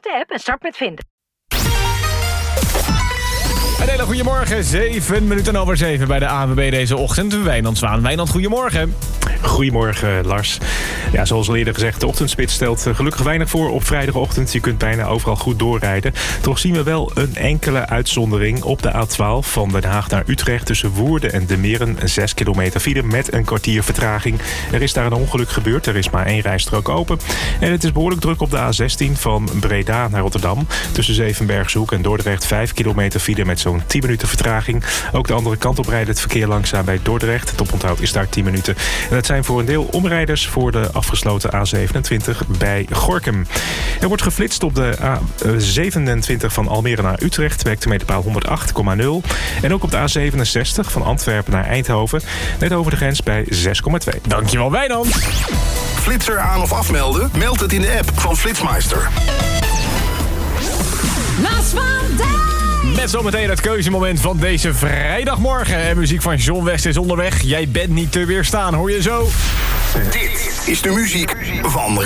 de app en start met vinden. Een hele goede morgen, 7:07 bij de ANWB deze ochtend. Wijnand Zwaan. Wijnand, goedemorgen. Goedemorgen, Lars. Ja, zoals al eerder gezegd, de ochtendspits stelt gelukkig weinig voor op vrijdagochtend. Je kunt bijna overal goed doorrijden. Toch zien we wel een enkele uitzondering op de A12 van Den Haag naar Utrecht tussen Woerden en De Meren. 6 kilometer file met een kwartier vertraging. Er is daar een ongeluk gebeurd. Er is maar 1 rijstrook open. En het is behoorlijk druk op de A16 van Breda naar Rotterdam. Tussen Zevenbergshoek en Dordrecht 5 kilometer file met zo'n 10 minuten vertraging. Ook de andere kant op rijdt het verkeer langzaam bij Dordrecht. Het oponthoud is daar 10 minuten. En dat zijn voor een deel omrijders voor de afgesloten A27 bij Gorinchem. Er wordt geflitst op de A27 van Almere naar Utrecht. Werkt de meterpaal 108,0. En ook op de A67 van Antwerpen naar Eindhoven. Net over de grens bij 6,2. Dankjewel, Wijnand. Flitser aan of afmelden? Meld het in de app van Flitsmeister. Lars van Dijk. Met zometeen het keuzemoment van deze vrijdagmorgen. En muziek van John West is onderweg. Jij bent niet te weerstaan, hoor je zo. Dit is de muziek van